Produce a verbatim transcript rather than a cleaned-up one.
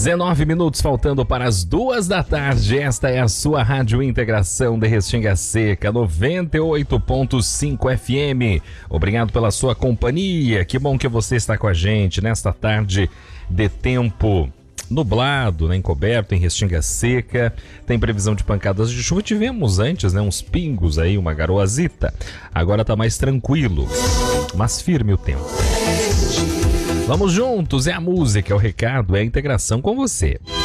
dezenove minutos faltando para as duas da tarde. Esta é a sua Rádio Integração de Restinga Seca, noventa e oito ponto cinco F M. Obrigado pela sua companhia. Que bom que você está com a gente nesta tarde de tempo nublado, né, encoberto em Restinga Seca. Tem previsão de pancadas de chuva. Tivemos antes, né, uns pingos aí, uma garoazita. Agora tá mais tranquilo, mas firme o tempo. Vamos juntos, é a música, é o recado, é a integração com você.